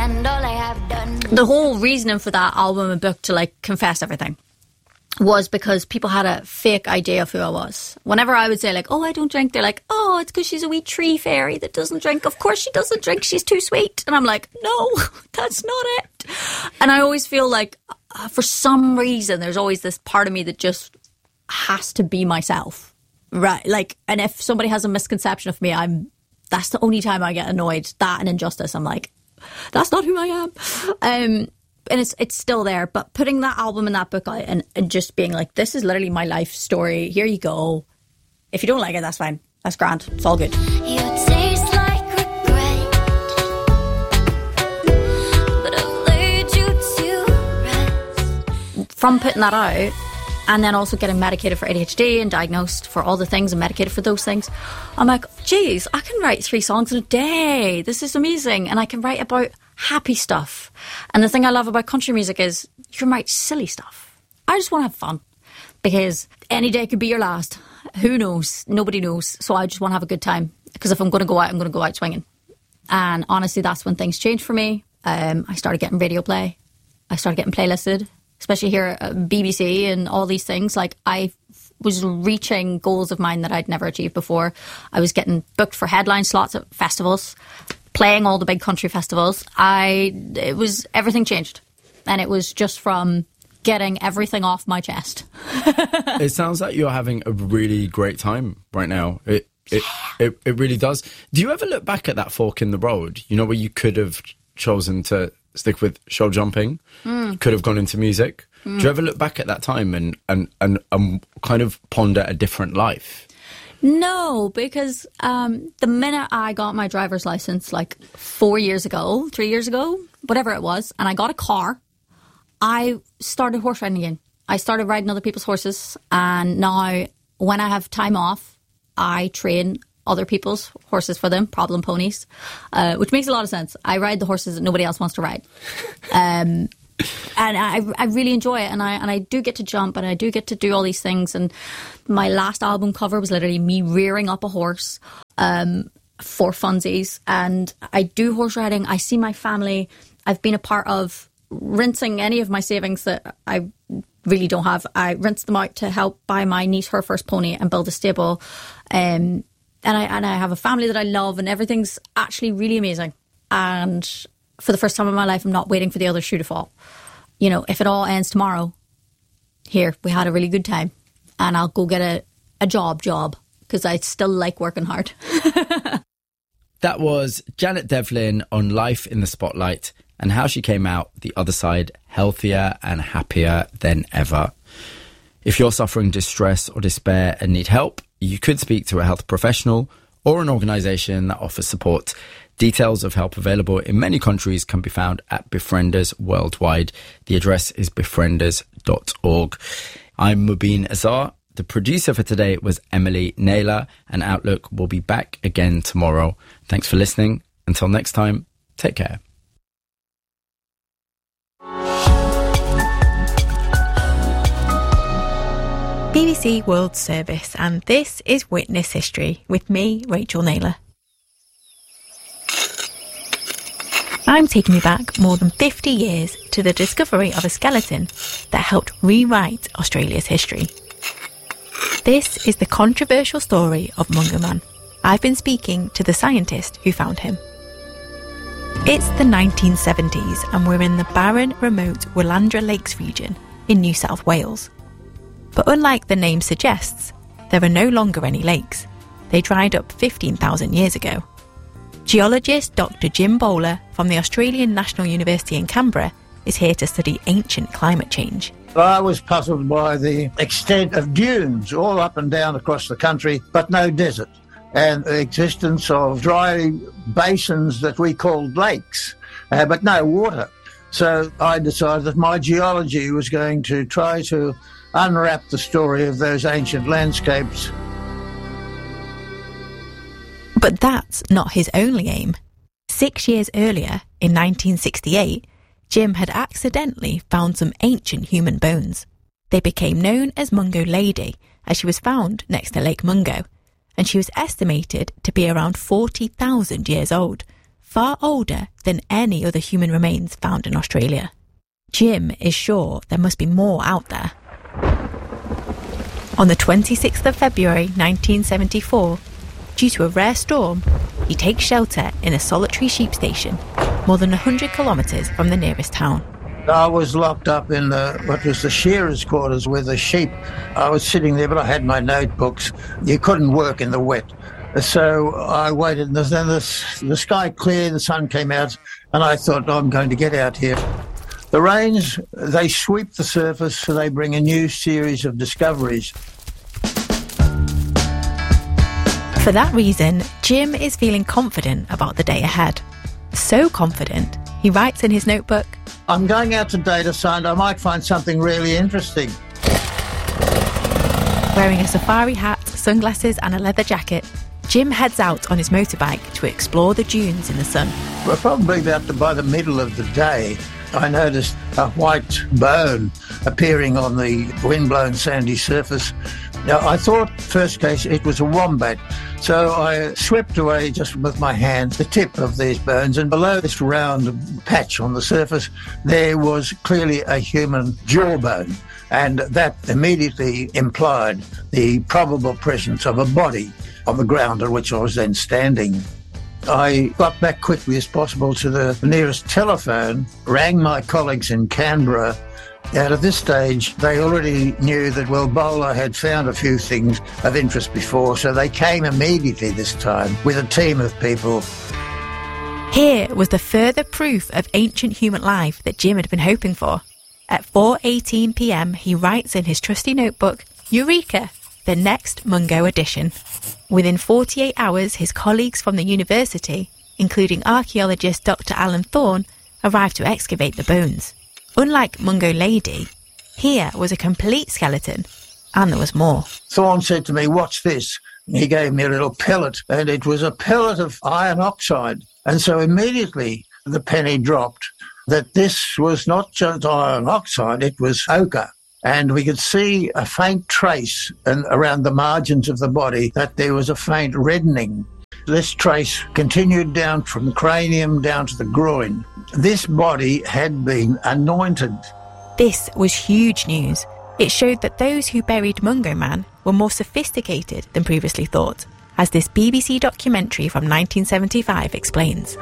and all I have done. The whole reasoning for that album and book to like confess everything was because people had a fake idea of who I was. Whenever I would say like, oh, I don't drink, they're like, oh, it's because she's a wee tree fairy that doesn't drink. Of course she doesn't drink, she's too sweet. And I'm like, no, that's not it. And I always feel like for some reason there's always this part of me that just has to be myself, right? Like, and if somebody has a misconception of me, that's the only time I get annoyed. That and Injustice, I'm like, that's not who I am. And it's still there, but putting that album and that book out and just being like, this is literally my life story. Here you go. If you don't like it, that's fine. That's grand. It's all good. You taste like regret, but I've laid you to rest. From putting that out and then also getting medicated for ADHD and diagnosed for all the things and medicated for those things, I'm like, geez, I can write 3 songs in a day. This is amazing. And I can write about happy stuff. And the thing I love about country music is you can write silly stuff. I just want to have fun because any day could be your last. Who knows? Nobody knows. So I just want to have a good time because if I'm going to go out, I'm going to go out swinging. And honestly, that's when things changed for me. I started getting radio play. I started getting playlisted, especially here at BBC and all these things. Like I was reaching goals of mine that I'd never achieved before. I was getting booked for headline slots at festivals, playing all the big country festivals. Everything changed. And it was just from getting everything off my chest. It sounds like you're having a really great time right now. It really does. Do you ever look back at that fork in the road, you know, where you could have chosen to stick with show jumping, could have gone into music? Do you ever look back at that time and kind of ponder a different life? No, because the minute I got my driver's license, like 3 years ago, whatever it was, and I got a car, I started horse riding again. I started riding other people's horses, and now when I have time off, I train other people's horses for them, problem ponies, which makes a lot of sense. I ride the horses that nobody else wants to ride. And I really enjoy it, and I do get to jump, and I do get to do all these things. And my last album cover was literally me rearing up a horse for funsies. And I do horse riding. I see my family. I've been a part of rinsing any of my savings that I really don't have. I rinsed them out to help buy my niece her first pony and build a stable. And I have a family that I love, and everything's actually really amazing. And for the first time in my life, I'm not waiting for the other shoe to fall. You know, if it all ends tomorrow, here, we had a really good time, and I'll go get a job, because I still like working hard. That was Janet Devlin on Life in the Spotlight and how she came out the other side healthier and happier than ever. If you're suffering distress or despair and need help, you could speak to a health professional or an organisation that offers support. Details of help available in many countries can be found at Befrienders Worldwide. The address is befrienders.org. I'm Mubin Azar. The producer for today was Emily Naylor, and Outlook will be back again tomorrow. Thanks for listening. Until next time, take care. BBC World Service, and this is Witness History with me, Rachel Naylor. I'm taking you back more than 50 years to the discovery of a skeleton that helped rewrite Australia's history. This is the controversial story of Mungo Man. I've been speaking to the scientist who found him. It's the 1970s, and we're in the barren, remote Willandra Lakes region in New South Wales. But unlike the name suggests, there are no longer any lakes. They dried up 15,000 years ago. Geologist Dr. Jim Bowler from the Australian National University in Canberra is here to study ancient climate change. I was puzzled by the extent of dunes all up and down across the country, but no desert, and the existence of dry basins that we called lakes, but no water. So I decided that my geology was going to try to unwrap the story of those ancient landscapes. But that's not his only aim. 6 years earlier, in 1968, Jim had accidentally found some ancient human bones. They became known as Mungo Lady, as she was found next to Lake Mungo, and she was estimated to be around 40,000 years old. far older than any other human remains found in Australia. Jim is sure there must be more out there. On the 26th of February 1974, due to a rare storm, he takes shelter in a solitary sheep station, more than 100 kilometres from the nearest town. I was locked up in what was the shearers' quarters with the sheep. I was sitting there, but I had my notebooks. You couldn't work in the wet. So I waited, and then the sky cleared, the sun came out, and I thought, I'm going to get out here. The rains, they sweep the surface, so they bring a new series of discoveries. For that reason, Jim is feeling confident about the day ahead. So confident, he writes in his notebook, I'm going out today to find I might find something really interesting. Wearing a safari hat, sunglasses and a leather jacket, Jim heads out on his motorbike to explore the dunes in the sun. Well, probably by the middle of the day, I noticed a white bone appearing on the windblown sandy surface. Now, I thought, first case, it was a wombat. So I swept away just with my hands the tip of these bones, and below this round patch on the surface, there was clearly a human jawbone. And that immediately implied the probable presence of a body on the ground on which I was then standing. I got back quickly as possible to the nearest telephone, rang my colleagues in Canberra, and at this stage they already knew that, well, Bowler had found a few things of interest before, so they came immediately this time with a team of people. Here was the further proof of ancient human life that Jim had been hoping for. At 4:18 p.m, he writes in his trusty notebook, Eureka! The next Mungo edition. Within 48 hours, his colleagues from the university, including archaeologist Dr. Alan Thorne, arrived to excavate the bones. Unlike Mungo Lady, here was a complete skeleton, and there was more. Thorne said to me, what's this? He gave me a little pellet, and it was a pellet of iron oxide. And so immediately the penny dropped that this was not just iron oxide, it was ochre. And we could see a faint trace around the margins of the body that there was a faint reddening. This trace continued down from the cranium down to the groin. This body had been anointed. This was huge news. It showed that those who buried Mungo Man were more sophisticated than previously thought, as this BBC documentary from 1975 explains.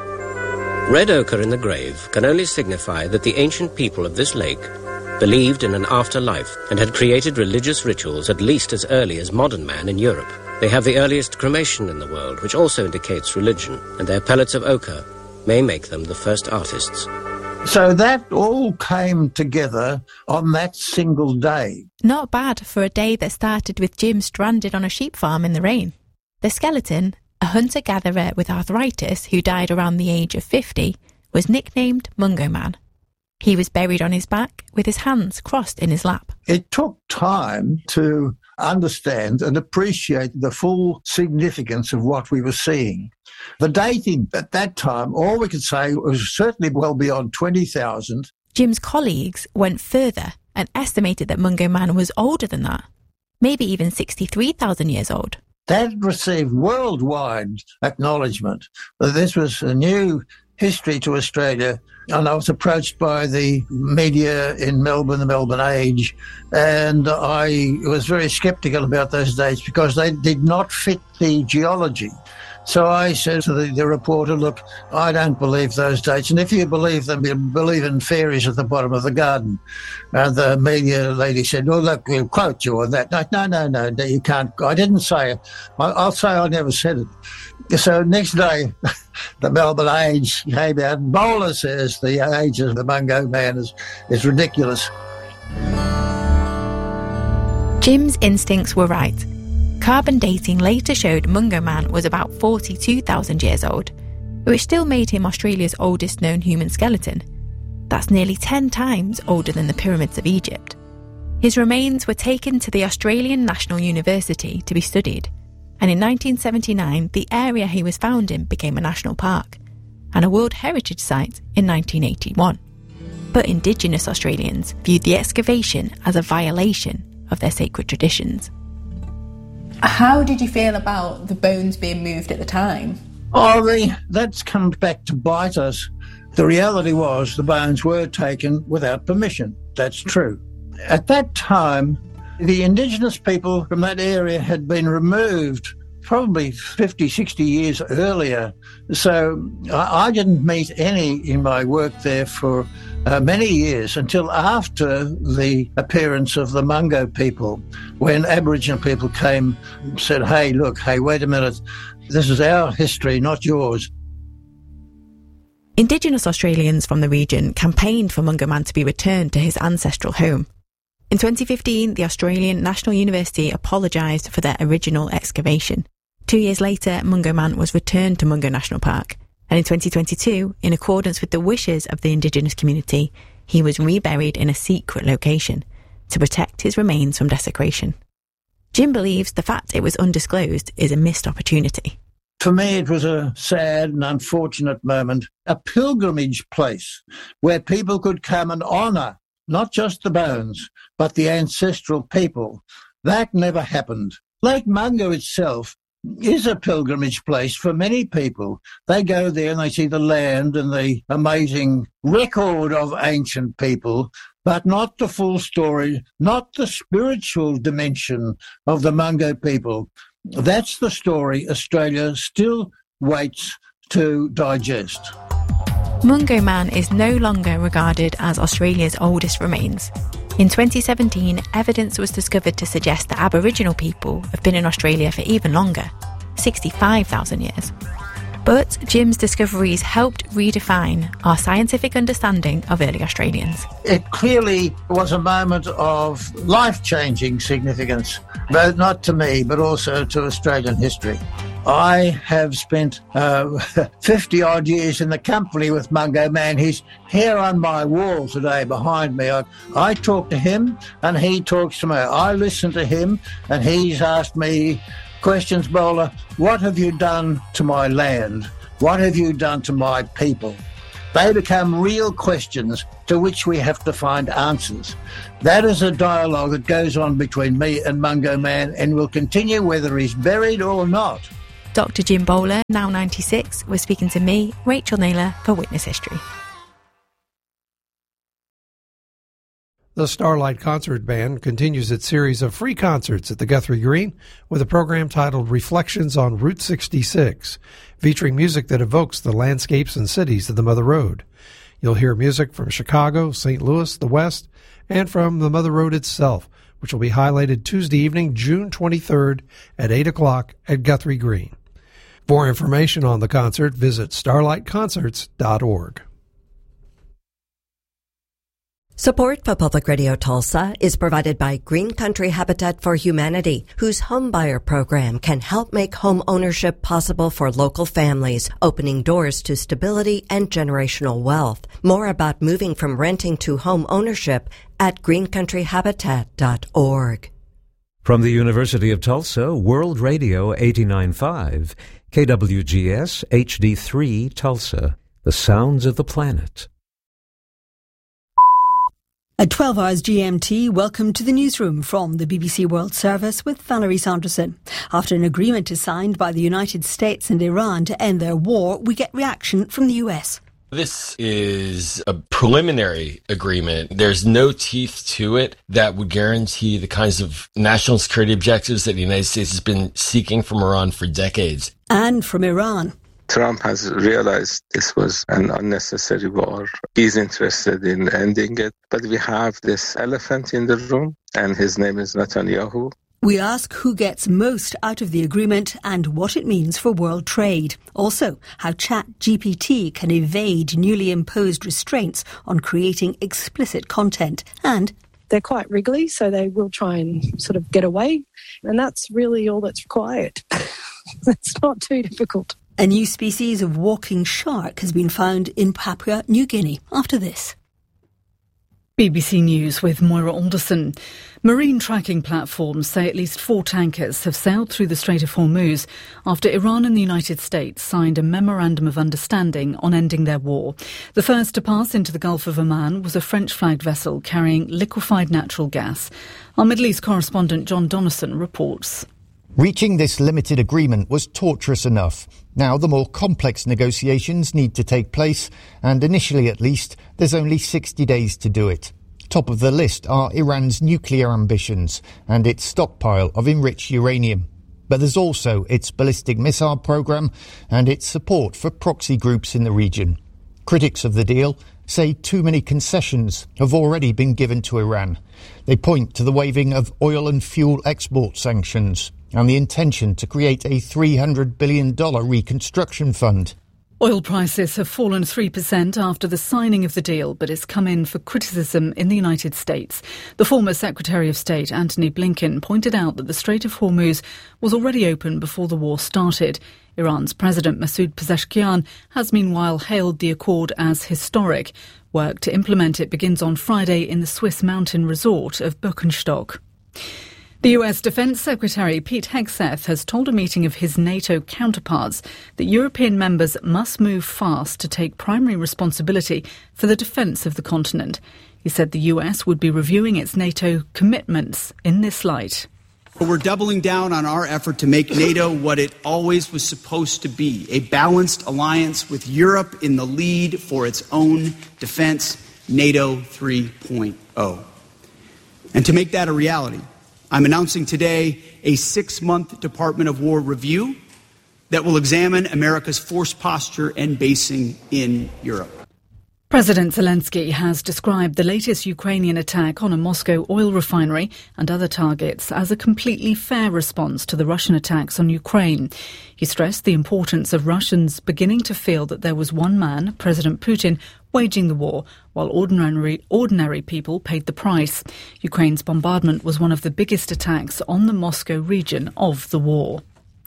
Red ochre in the grave can only signify that the ancient people of this lake believed in an afterlife and had created religious rituals at least as early as modern man in Europe. They have the earliest cremation in the world, which also indicates religion, and their pellets of ochre may make them the first artists. So that all came together on that single day. Not bad for a day that started with Jim stranded on a sheep farm in the rain. The skeleton, a hunter-gatherer with arthritis who died around the age of 50, was nicknamed Mungo Man. He was buried on his back with his hands crossed in his lap. It took time to understand and appreciate the full significance of what we were seeing. The dating at that time, all we could say was certainly well beyond 20,000. Jim's colleagues went further and estimated that Mungo Man was older than that, maybe even 63,000 years old. That received worldwide acknowledgement. This was a new history to Australia, and I was approached by the media in Melbourne, the Melbourne Age, and I was very sceptical about those dates because they did not fit the geology. So I said to the reporter, look, I don't believe those dates, and if you believe them, you believe in fairies at the bottom of the garden. And the media lady said, well, look, we'll quote you on that. No, you can't. I didn't say it. I'll say I never said it. So next day, the Melbourne Age came out, and Bowler says the age of the Mungo Man is ridiculous. Jim's instincts were right. Carbon dating later showed Mungo Man was about 42,000 years old, which still made him Australia's oldest known human skeleton. That's nearly 10 times older than the pyramids of Egypt. His remains were taken to the Australian National University to be studied, and in 1979 the area he was found in became a national park and a World Heritage Site in 1981. But Indigenous Australians viewed the excavation as a violation of their sacred traditions. How did you feel about the bones being moved at the time? That's come back to bite us. The reality was the bones were taken without permission. That's true. At that time, the indigenous people from that area had been removed probably 50, 60 years earlier. So I didn't meet any in my work there for many years until after the appearance of the Mungo people, when Aboriginal people came and said, hey, wait a minute, this is our history, not yours. Indigenous Australians from the region campaigned for Mungo Man to be returned to his ancestral home. In 2015, the Australian National University apologised for their original excavation. 2 years later, Mungo Man was returned to Mungo National Park, and in 2022, in accordance with the wishes of the Indigenous community, he was reburied in a secret location to protect his remains from desecration. Jim believes the fact it was undisclosed is a missed opportunity. For me, it was a sad and unfortunate moment, a pilgrimage place where people could come and honour not just the bones, but the ancestral people. That never happened. Lake Mungo itself is a pilgrimage place for many people. They go there and they see the land and the amazing record of ancient people, but not the full story, not the spiritual dimension of the Mungo people. That's the story Australia still waits to digest. Mungo Man is no longer regarded as Australia's oldest remains. In 2017, evidence was discovered to suggest that Aboriginal people have been in Australia for even longer, 65,000 years. But Jim's discoveries helped redefine our scientific understanding of early Australians. It clearly was a moment of life-changing significance, both not to me, but also to Australian history. I have spent 50-odd years in the company with Mungo Man. He's here on my wall today behind me. I talk to him and he talks to me. I listen to him and he's asked me questions, Bowler. What have you done to my land? What have you done to my people? They become real questions to which we have to find answers. That is a dialogue that goes on between me and Mungo Man and will continue whether he's buried or not. Dr. Jim Bowler, now 96, was speaking to me, Rachel Naylor, for Witness History. The Starlight Concert Band continues its series of free concerts at the Guthrie Green with a program titled Reflections on Route 66, featuring music that evokes the landscapes and cities of the Mother Road. You'll hear music from Chicago, St. Louis, the West, and from the Mother Road itself, which will be highlighted Tuesday evening, June 23rd at 8 o'clock at Guthrie Green. For information on the concert, visit starlightconcerts.org. Support for Public Radio Tulsa is provided by Green Country Habitat for Humanity, whose homebuyer program can help make home ownership possible for local families, opening doors to stability and generational wealth. More about moving from renting to home ownership at greencountryhabitat.org. From the University of Tulsa, World Radio 89.5, KWGS HD3 Tulsa, the sounds of the planet. At 12 hours GMT, welcome to the newsroom from the BBC World Service with Valerie Sanderson. After an agreement is signed by the United States and Iran to end their war, we get reaction from the US. This is a preliminary agreement. There's no teeth to it that would guarantee the kinds of national security objectives that the United States has been seeking from Iran for decades. And from Iran. Trump has realized this was an unnecessary war. He's interested in ending it. But we have this elephant in the room, and his name is Netanyahu. We ask who gets most out of the agreement and what it means for world trade. Also, how ChatGPT can evade newly imposed restraints on creating explicit content. And they're quite wriggly, so they will try and sort of get away. And that's really all that's required. It's not too difficult. A new species of walking shark has been found in Papua New Guinea. After this. BBC News with Moira Alderson. Marine tracking platforms say at least 4 tankers have sailed through the Strait of Hormuz after Iran and the United States signed a memorandum of understanding on ending their war. The first to pass into the Gulf of Oman was a French-flagged vessel carrying liquefied natural gas. Our Middle East correspondent John Donison reports. Reaching this limited agreement was torturous enough. Now the more complex negotiations need to take place, and initially at least, there's only 60 days to do it. Top of the list are Iran's nuclear ambitions and its stockpile of enriched uranium. But there's also its ballistic missile program and its support for proxy groups in the region. Critics of the deal say too many concessions have already been given to Iran. They point to the waiving of oil and fuel export sanctions and the intention to create a $300 billion reconstruction fund. Oil prices have fallen 3% after the signing of the deal, but it's come in for criticism in the United States. The former Secretary of State, Antony Blinken, pointed out that the Strait of Hormuz was already open before the war started. Iran's President Masoud Pezeshkian has meanwhile hailed the accord as historic. Work to implement it begins on Friday in the Swiss mountain resort of Birkenstock. The US Defence Secretary Pete Hegseth has told a meeting of his NATO counterparts that European members must move fast to take primary responsibility for the defence of the continent. He said the US would be reviewing its NATO commitments in this light. We're doubling down on our effort to make NATO what it always was supposed to be, a balanced alliance with Europe in the lead for its own defence, NATO 3.0. And to make that a reality, I'm announcing today a 6-month Department of War review that will examine America's force posture and basing in Europe. President Zelensky has described the latest Ukrainian attack on a Moscow oil refinery and other targets as a completely fair response to the Russian attacks on Ukraine. He stressed the importance of Russians beginning to feel that there was one man, President Putin, waging the war, while ordinary people paid the price. Ukraine's bombardment was one of the biggest attacks on the Moscow region of the war.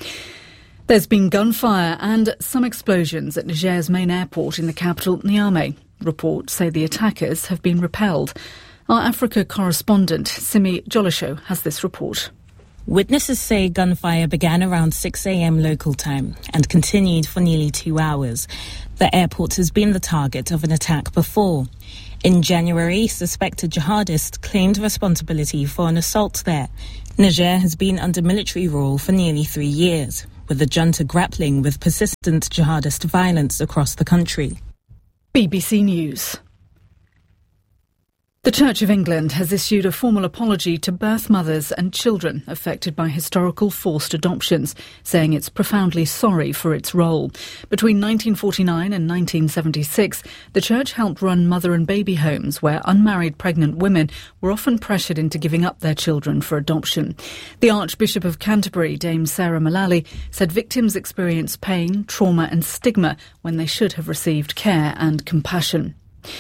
There's been gunfire and some explosions at Niger's main airport in the capital, Niamey. Reports say the attackers have been repelled. Our Africa correspondent, Simi Jolisho, has this report. Witnesses say gunfire began around 6 a.m. local time and continued for nearly 2 hours. The airport has been the target of an attack before. In January, suspected jihadists claimed responsibility for an assault there. Niger has been under military rule for nearly 3 years, with the junta grappling with persistent jihadist violence across the country. BBC News. The Church of England has issued a formal apology to birth mothers and children affected by historical forced adoptions, saying it's profoundly sorry for its role. Between 1949 and 1976, the Church helped run mother and baby homes where unmarried pregnant women were often pressured into giving up their children for adoption. The Archbishop of Canterbury, Dame Sarah Mullally, said victims experience pain, trauma and stigma when they should have received care and compassion.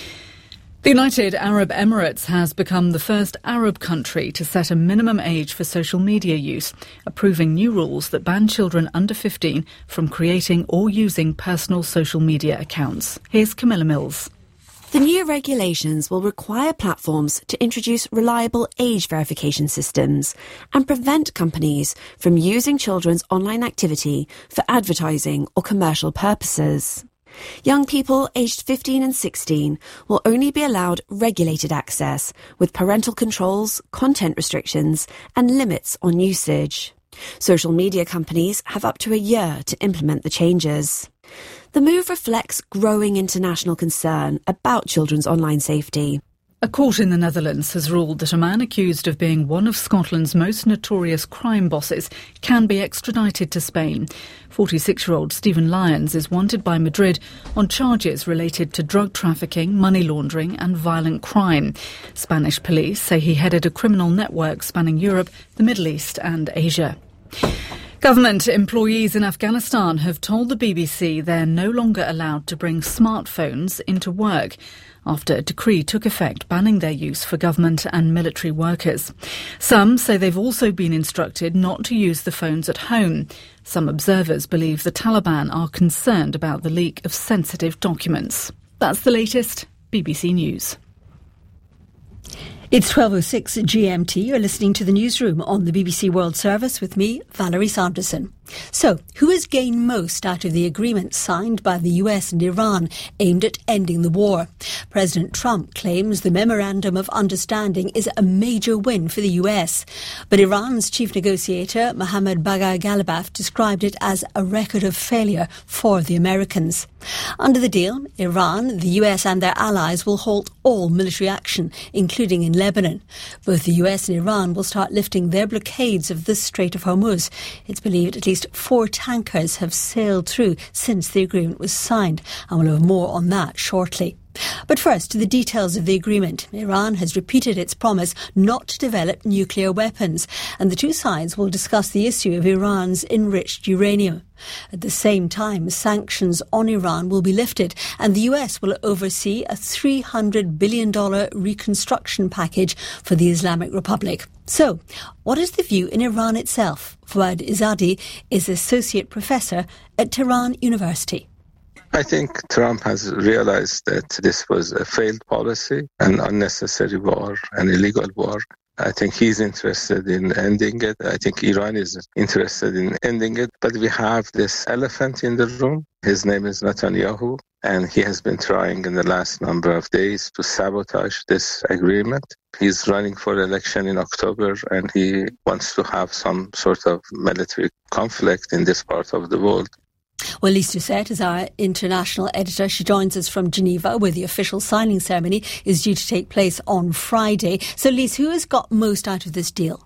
The United Arab Emirates has become the first Arab country to set a minimum age for social media use, approving new rules that ban children under 15 from creating or using personal social media accounts. Here's Camilla Mills. The new regulations will require platforms to introduce reliable age verification systems and prevent companies from using children's online activity for advertising or commercial purposes. Young people aged 15 and 16 will only be allowed regulated access with parental controls, content restrictions and limits on usage. Social media companies have up to a year to implement the changes. The move reflects growing international concern about children's online safety. A court in the Netherlands has ruled that a man accused of being one of Scotland's most notorious crime bosses can be extradited to Spain. 46-year-old Stephen Lyons is wanted by Madrid on charges related to drug trafficking, money laundering and violent crime. Spanish police say he headed a criminal network spanning Europe, the Middle East and Asia. Government employees in Afghanistan have told the BBC they're no longer allowed to bring smartphones into work after a decree took effect banning their use for government and military workers. Some say they've also been instructed not to use the phones at home. Some observers believe the Taliban are concerned about the leak of sensitive documents. That's the latest. BBC News. It's 12:06 GMT. You're listening to the newsroom on the BBC World Service with me, Valerie Sanderson. So, who has gained most out of the agreement signed by the US and Iran aimed at ending the war? President Trump claims the Memorandum of Understanding is a major win for the US. But Iran's chief negotiator, Mohammad Bagher Ghalibaf, described it as a record of failure for the Americans. Under the deal, Iran, the US and their allies will halt all military action, including in Lebanon. Both the US and Iran will start lifting their blockades of the Strait of Hormuz. It's believed at least 4 tankers have sailed through since the agreement was signed, and we'll have more on that shortly. But first, to the details of the agreement. Iran has repeated its promise not to develop nuclear weapons, and the two sides will discuss the issue of Iran's enriched uranium. At the same time, sanctions on Iran will be lifted, and the US will oversee a $300 billion reconstruction package for the Islamic Republic. So, what is the view in Iran itself? Fouad Izzadi is Associate Professor at Tehran University. I think Trump has realized that this was a failed policy, an unnecessary war, an illegal war. I think he's interested in ending it. I think Iran is interested in ending it. But we have this elephant in the room. His name is Netanyahu, and he has been trying in the last number of days to sabotage this agreement. He's running for election in October, and he wants to have some sort of military conflict in this part of the world. Well, Lise Doucet is our international editor. She joins us from Geneva, where the official signing ceremony is due to take place on Friday. So, Lise, who has got most out of this deal?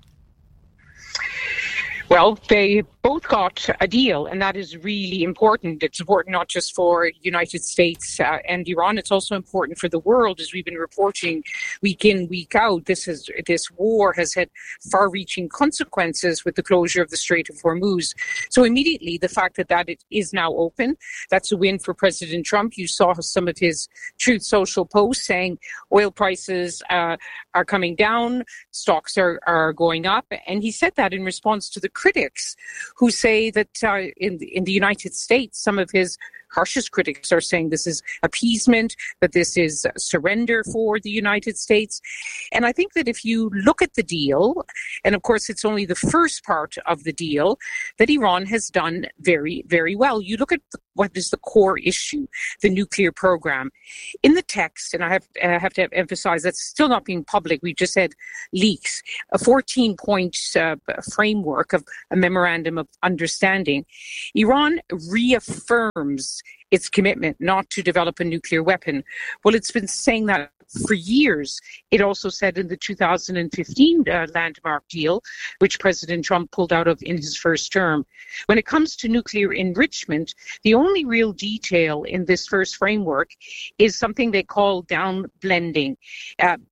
Well, they both got a deal, and that is really important. It's important not just for the United States and Iran. It's also important for the world, as we've been reporting week in, week out. This war has had far-reaching consequences with the closure of the Strait of Hormuz. So immediately, the fact that it is now open, that's a win for President Trump. You saw some of his Truth Social posts saying oil prices are coming down, stocks are going up, and he said that in response to the critics who say that in the United States, some of his harshest critics are saying this is appeasement, that this is surrender for the United States. And I think that if you look at the deal, and of course it's only the first part of the deal, that Iran has done very, very well. You look at what is the core issue, the nuclear program. In the text, and I have to emphasize that's still not being public, we've just had leaks, a 14-point framework of a memorandum of understanding. Iran reaffirms its commitment not to develop a nuclear weapon. Well, it's been saying that for years. It also said in the 2015 landmark deal, which President Trump pulled out of in his first term. When it comes to nuclear enrichment, the only real detail in this first framework is something they call blending down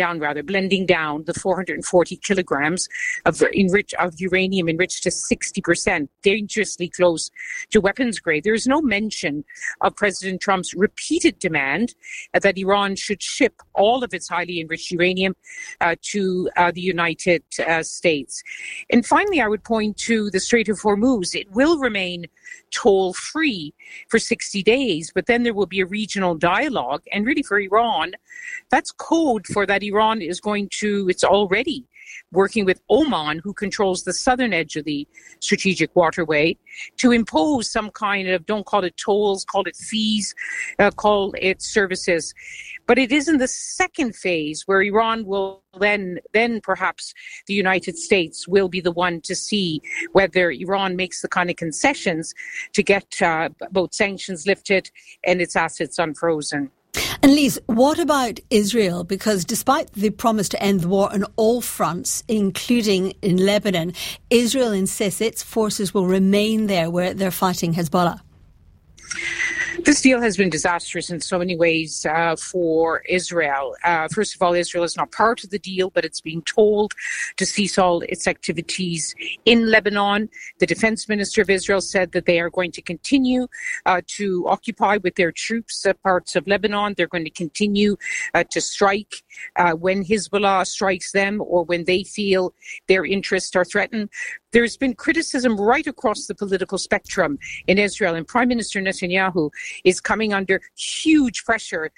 the 440 kilograms of uranium enriched to 60%, dangerously close to weapons grade. There is no mention of President Trump's repeated demand that Iran should ship all of its highly enriched uranium to the United States. And finally, I would point to the Strait of Hormuz. It will remain toll-free for 60 days, but then there will be a regional dialogue. And really for Iran, that's code for that Iran is it's already working with Oman, who controls the southern edge of the strategic waterway, to impose some kind of, don't call it tolls, call it fees, call it services. But it is in the second phase where Iran will then perhaps the United States will be the one to see whether Iran makes the kind of concessions to get both sanctions lifted and its assets unfrozen. And Lise, what about Israel? Because despite the promise to end the war on all fronts, including in Lebanon, Israel insists its forces will remain there where they're fighting Hezbollah. This deal has been disastrous in so many ways for Israel. First of all, Israel is not part of the deal, but it's being told to cease all its activities in Lebanon. The defense minister of Israel said that they are going to continue to occupy with their troops parts of Lebanon. They're going to continue to strike when Hezbollah strikes them or when they feel their interests are threatened. There's been criticism right across the political spectrum in Israel, and Prime Minister Netanyahu is coming under huge pressure,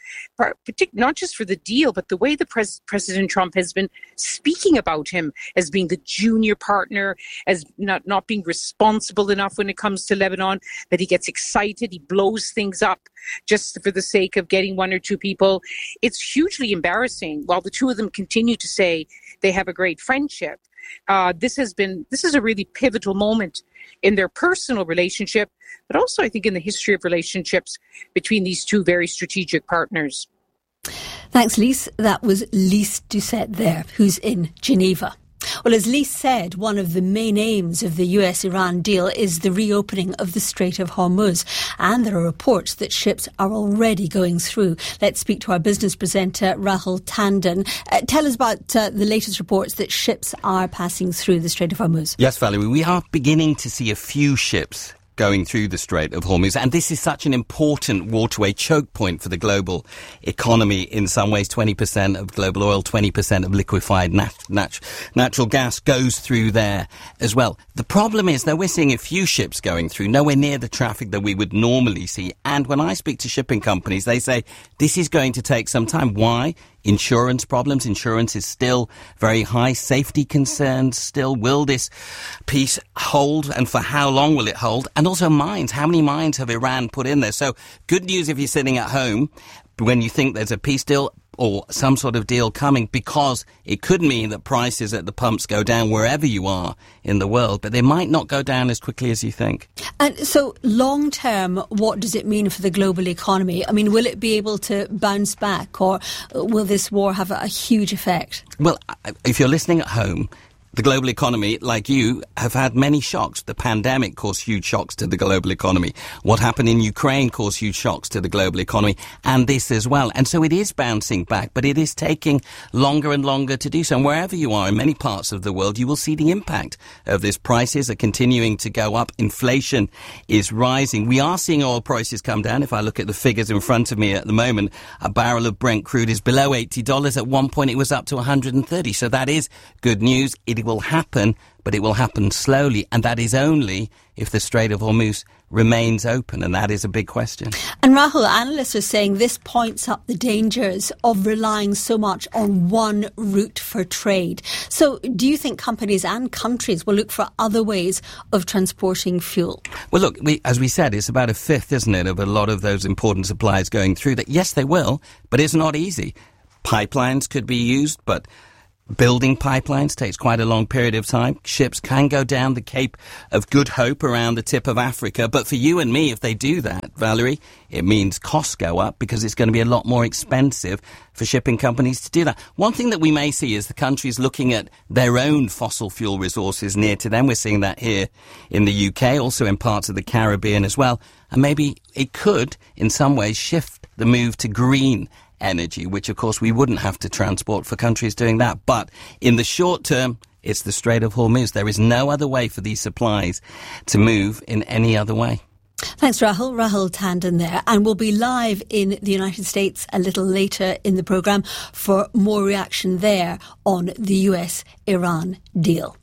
not just for the deal, but the way the President Trump has been speaking about him as being the junior partner, as not being responsible enough when it comes to Lebanon, that he gets excited, he blows things up just for the sake of getting one or two people. It's hugely embarrassing. While the two of them continue to say they have a great friendship, this is a really pivotal moment in their personal relationship, but also I think in the history of relationships between these two very strategic partners. Thanks, Lise. That was Lise Doucette there, who's in Geneva. Well, as Lise said, one of the main aims of the US-Iran deal is the reopening of the Strait of Hormuz. And there are reports that ships are already going through. Let's speak to our business presenter, Rahul Tandon. Tell us about the latest reports that ships are passing through the Strait of Hormuz. Yes, Valerie, we are beginning to see a few ships going through the Strait of Hormuz. And this is such an important waterway choke point for the global economy. In some ways, 20% of global oil, 20% of liquefied natural gas goes through there as well. The problem is that we're seeing a few ships going through, nowhere near the traffic that we would normally see. And when I speak to shipping companies, they say this is going to take some time. Why? Insurance problems. Insurance is still very high. Safety concerns still. Will this peace hold, and for how long will it hold? And also mines. How many mines have Iran put in there? So good news if you're sitting at home when you think there's a peace deal or some sort of deal coming, because it could mean that prices at the pumps go down wherever you are in the world, but they might not go down as quickly as you think. And so long term, what does it mean for the global economy? I mean, will it be able to bounce back, or will this war have a huge effect? Well, if you're listening at home, the global economy, like you, have had many shocks. The pandemic caused huge shocks to the global economy. What happened in Ukraine caused huge shocks to the global economy, and this as well. And so it is bouncing back, but it is taking longer and longer to do so. And wherever you are in many parts of the world, you will see the impact of this. Prices are continuing to go up. Inflation is rising. We are seeing oil prices come down. If I look at the figures in front of me at the moment, a barrel of Brent crude is below $80. At one point, it was up to $130. So that is good news. It will happen, but it will happen slowly, and that is only if the Strait of Hormuz remains open, and that is a big question. And Rahul, analysts are saying this points up the dangers of relying so much on one route for trade. So do you think companies and countries will look for other ways of transporting fuel? Well, look, as we said, it's about a fifth, isn't it, of a lot of those important supplies going through that. Yes, they will, but it's not easy. Pipelines could be used, but building pipelines takes quite a long period of time. Ships can go down the Cape of Good Hope around the tip of Africa. But for you and me, if they do that, Valerie, it means costs go up because it's going to be a lot more expensive for shipping companies to do that. One thing that we may see is the countries looking at their own fossil fuel resources near to them. We're seeing that here in the UK, also in parts of the Caribbean as well. And maybe it could, in some ways, shift the move to green energy, which of course we wouldn't have to transport for countries doing that. But in the short term, it's the Strait of Hormuz. There is no other way for these supplies to move in any other way. Thanks, Rahul. Rahul Tandon there. And we'll be live in the United States a little later in the programme for more reaction there on the US-Iran deal.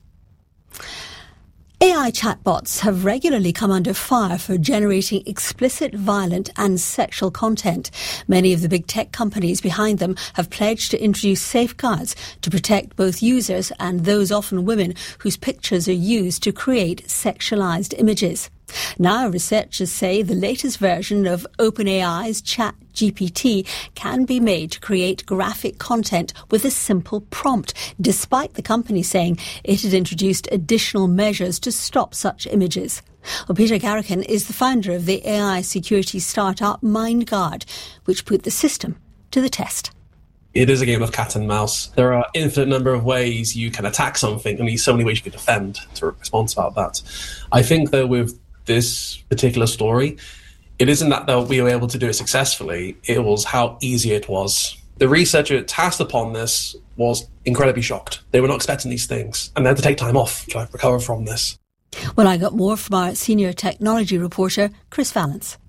AI chatbots have regularly come under fire for generating explicit, violent and sexual content. Many of the big tech companies behind them have pledged to introduce safeguards to protect both users and those, often women, whose pictures are used to create sexualized images. Now, researchers say the latest version of OpenAI's ChatGPT can be made to create graphic content with a simple prompt, despite the company saying it had introduced additional measures to stop such images. Well, Peter Garrican is the founder of the AI security startup MindGuard, which put the system to the test. It is a game of cat and mouse. There are an infinite number of ways you can attack something, and there's so many ways you can defend to respond about that. I think that with this particular story, it isn't that we were able to do it successfully, it was how easy it was. The researcher tasked upon this was incredibly shocked. They were not expecting these things, and they had to take time off to recover from this. Well, I got more from our senior technology reporter, Chris Valance.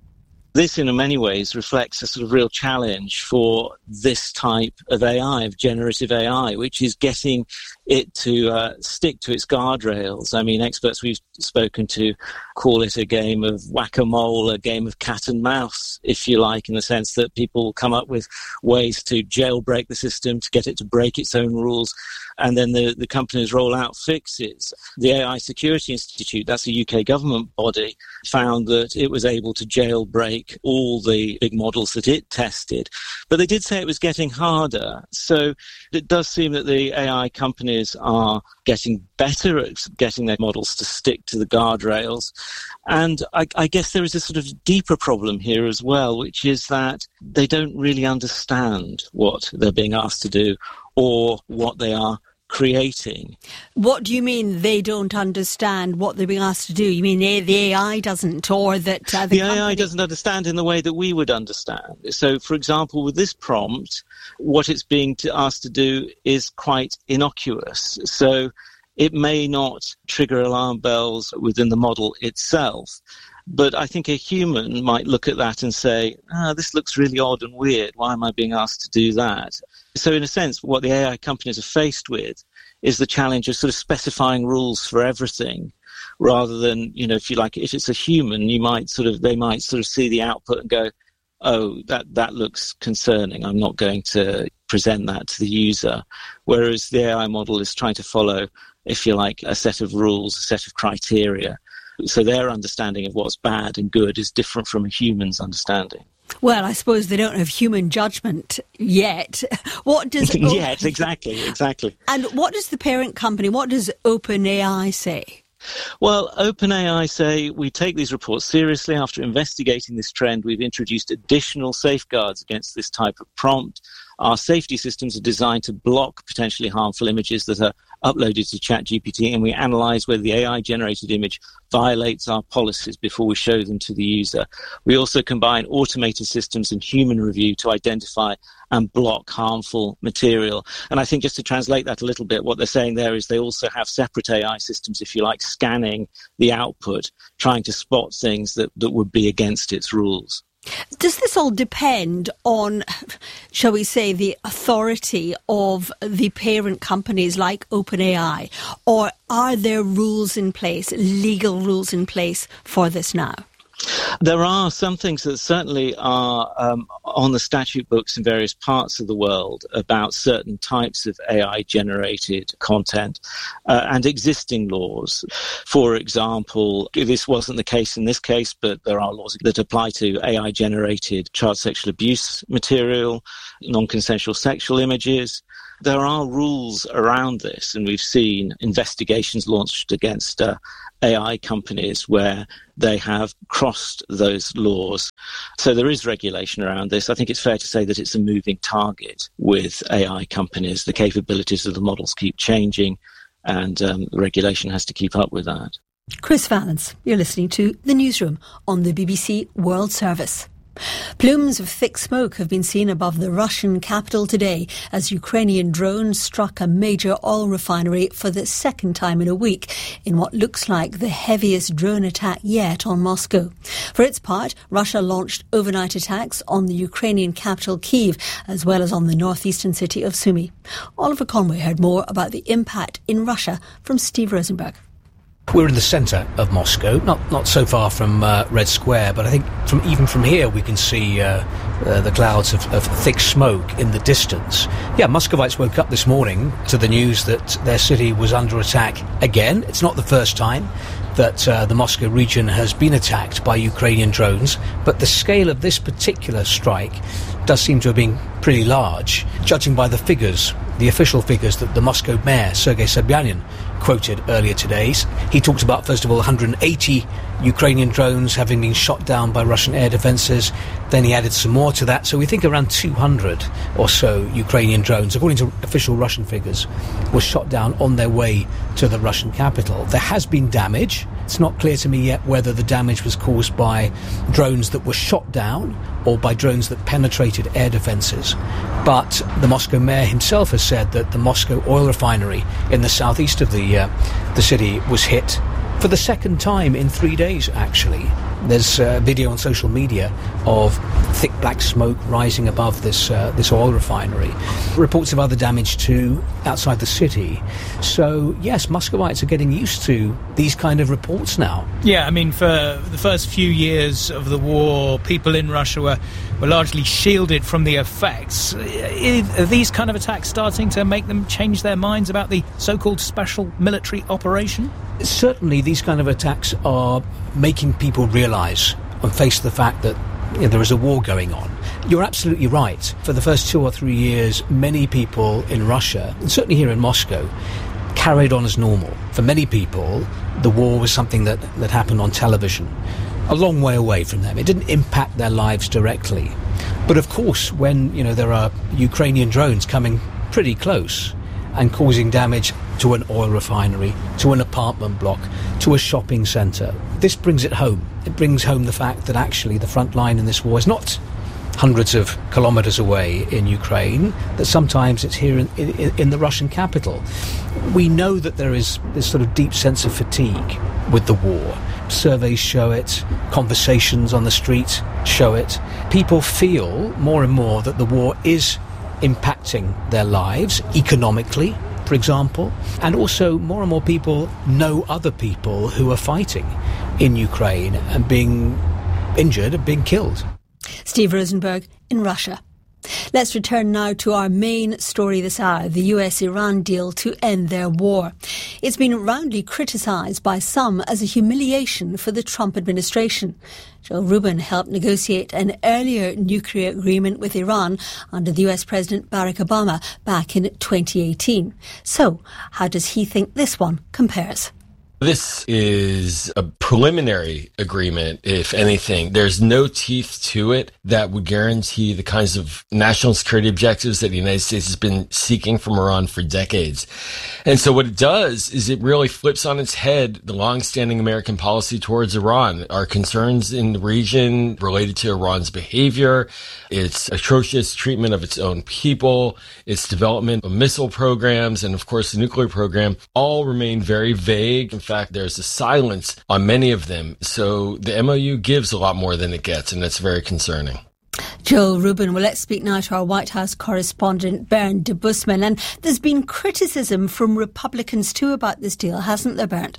This, in many ways, reflects a sort of real challenge for this type of AI, of generative AI, which is getting it to stick to its guardrails. I mean, experts we've spoken to call it a game of whack-a-mole, a game of cat and mouse, if you like, in the sense that people come up with ways to jailbreak the system, to get it to break its own rules, and then the companies roll out fixes. The AI Security Institute, that's a UK government body, found that it was able to jailbreak all the big models that it tested. But they did say it was getting harder. So it does seem that the AI companies are getting better at getting their models to stick to the guardrails. And I guess there is a sort of deeper problem here as well, which is that they don't really understand what they're being asked to do or what they are creating. What do you mean they don't understand what they're being asked to do? You mean the AI doesn't, or that the AI doesn't understand in the way that we would understand? So, for example, with this prompt, what it's being asked to do is quite innocuous. So it may not trigger alarm bells within the model itself. But I think a human might look at that and say, this looks really odd and weird. Why am I being asked to do that? So in a sense, what the AI companies are faced with is the challenge of sort of specifying rules for everything, rather than, if you like, if it's a human, they might sort of see the output and go, oh, that looks concerning. I'm not going to present that to the user. Whereas the AI model is trying to follow, if you like, a set of rules, a set of criteria. So their understanding of what's bad and good is different from a human's understanding. Well, I suppose they don't have human judgment yet. What does Yet, exactly. And what does the parent company, what does OpenAI say? Well, OpenAI say, we take these reports seriously. After investigating this trend, we've introduced additional safeguards against this type of prompt. Our safety systems are designed to block potentially harmful images that are uploaded to ChatGPT, and we analyze whether the AI-generated image violates our policies before we show them to the user. We also combine automated systems and human review to identify and block harmful material. And I think just to translate that a little bit, what they're saying there is they also have separate AI systems, if you like, scanning the output, trying to spot things that would be against its rules. Does this all depend on, shall we say, the authority of the parent companies like OpenAI, or are there rules in place, legal rules in place for this now? There are some things that certainly are on the statute books in various parts of the world about certain types of AI-generated content and existing laws. For example, this wasn't the case in this case, but there are laws that apply to AI-generated child sexual abuse material, non-consensual sexual images. There are rules around this, and we've seen investigations launched against AI companies where they have crossed those laws. So there is regulation around this. I think it's fair to say that it's a moving target with AI companies. The capabilities of the models keep changing, and the regulation has to keep up with that. Chris Vallance, you're listening to The Newsroom on the BBC World Service. Plumes of thick smoke have been seen above the Russian capital today as Ukrainian drones struck a major oil refinery for the second time in a week in what looks like the heaviest drone attack yet on Moscow. For its part, Russia launched overnight attacks on the Ukrainian capital Kyiv as well as on the northeastern city of Sumy. Oliver Conway heard more about the impact in Russia from Steve Rosenberg. We're in the centre of Moscow, not so far from Red Square, but I think even from here we can see the clouds of thick smoke in the distance. Yeah, Muscovites woke up this morning to the news that their city was under attack again. It's not the first time that the Moscow region has been attacked by Ukrainian drones, but the scale of this particular strike does seem to have been pretty large, judging by the figures, the official figures that the Moscow mayor, Sergei Sobyanin, quoted earlier today. He talked about, first of all, 180 Ukrainian drones having been shot down by Russian air defences. Then he added some more to that. So we think around 200 or so Ukrainian drones, according to official Russian figures, were shot down on their way to the Russian capital. There has been damage. It's not clear to me yet whether the damage was caused by drones that were shot down or by drones that penetrated air defences. But the Moscow mayor himself has said that the Moscow oil refinery in the southeast of the city was hit for the second time in 3 days, actually. There's a video on social media of thick black smoke rising above this oil refinery. Reports of other damage too outside the city. So yes, Muscovites are getting used to these kind of reports now. Yeah, I mean, for the first few years of the war, people in Russia were largely shielded from the effects. Are these kind of attacks starting to make them change their minds about the so-called special military operation? Certainly, these kind of attacks are making people realise and face the fact that there is a war going on. You're absolutely right. For the first 2 or 3 years, many people in Russia, and certainly here in Moscow, carried on as normal. For many people, the war was something that happened on television, a long way away from them. It didn't impact their lives directly. But of course, when there are Ukrainian drones coming pretty close and causing damage to an oil refinery, to an apartment block, to a shopping centre, this brings it home. It brings home the fact that actually the front line in this war is not hundreds of kilometres away in Ukraine, that sometimes it's here in the Russian capital. We know that there is this sort of deep sense of fatigue with the war. Surveys show it, conversations on the street show it. People feel more and more that the war is impacting their lives economically, for example, and also more and more people know other people who are fighting in Ukraine and being injured and being killed. Steve Rosenberg in Russia. Let's return now to our main story this hour, the US-Iran deal to end their war. It's been roundly criticised by some as a humiliation for the Trump administration. Joe Rubin helped negotiate an earlier nuclear agreement with Iran under the US President Barack Obama back in 2018. So, how does he think this one compares? This is a preliminary agreement, if anything. There's no teeth to it that would guarantee the kinds of national security objectives that the United States has been seeking from Iran for decades. And so what it does is it really flips on its head the long-standing American policy towards Iran. Our concerns in the region related to Iran's behavior, its atrocious treatment of its own people, its development of missile programs, and of course the nuclear program all remain very vague. In fact, there's a silence on many of them. So the MOU gives a lot more than it gets, and that's very concerning. Joe Rubin. Well, let's speak now to our White House correspondent, Bernd Debusmann. And there's been criticism from Republicans too about this deal, hasn't there, Bernd?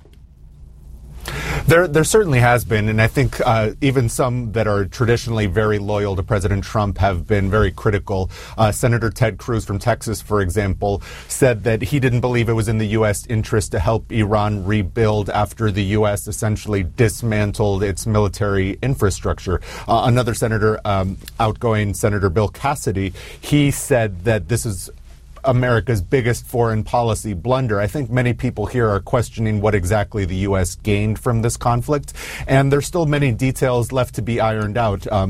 There certainly has been, and I think even some that are traditionally very loyal to President Trump have been very critical. Senator Ted Cruz from Texas, for example, said that he didn't believe it was in the U.S. interest to help Iran rebuild after the U.S. essentially dismantled its military infrastructure. Another senator, outgoing Senator Bill Cassidy, he said that this is America's biggest foreign policy blunder. I think many people here are questioning what exactly the U.S. gained from this conflict, and there's still many details left to be ironed out.